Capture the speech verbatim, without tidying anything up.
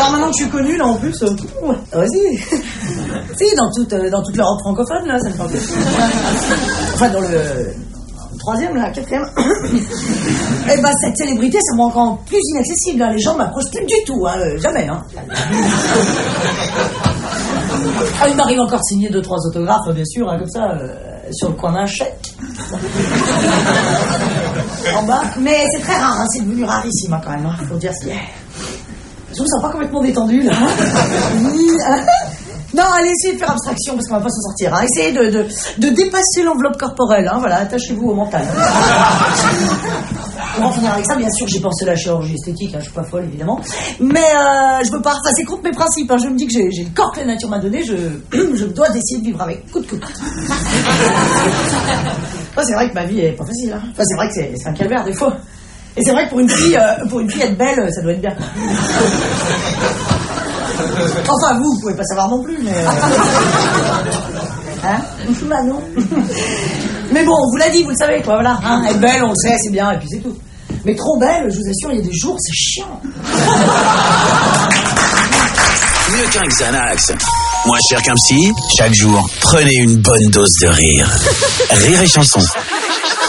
alors maintenant que je suis connue, là, en plus, euh, ouais, vas-y. Si, dans toute, euh, dans toute l'Europe francophone, là, ça me parle plus. Enfin, dans le troisième, là, quatrième. Eh ben, cette célébrité, ça me rend encore plus inaccessible, hein. Les gens ne m'approchent plus du tout, hein, euh, jamais, hein. Ah, il m'arrive encore de signer deux, trois autographes, bien sûr, hein, comme ça, euh, sur le coin d'un chèque. En bas. Mais c'est très rare, hein, c'est devenu rarissime, hein, quand même, hein, faut dire ce qu'il y a. Je me sens pas complètement détendu, là. Non, allez, essayez de faire abstraction, parce qu'on va pas s'en sortir, hein. Essayez de, de, de dépasser l'enveloppe corporelle, hein, voilà, attachez-vous au mental. On va en finir avec ça, bien sûr, j'ai pensé à la chirurgie esthétique, hein, je suis pas folle, évidemment. Mais euh, je veux pas, enfin, c'est contre mes principes, hein, je me dis que j'ai, j'ai le corps que la nature m'a donné, je, je dois décider de vivre avec, coûte que coûte. Enfin, c'est vrai que ma vie est pas facile, hein. Enfin, c'est vrai que c'est, c'est un calvaire, des fois. Et c'est vrai que pour une fille, euh, pour une fille être belle, ça doit être bien. Enfin, vous, vous pouvez pas savoir non plus, mais... Euh... Hein? Bah non. Mais bon, on vous l'a dit, vous le savez, quoi, voilà. Hein, être belle, on le sait, c'est bien, et puis c'est tout. Mais trop belle, je vous assure, il y a des jours, c'est chiant. Mieux qu'un Xanax. Moins cher qu'un psy, chaque jour, prenez une bonne dose de rire. Rire et chanson.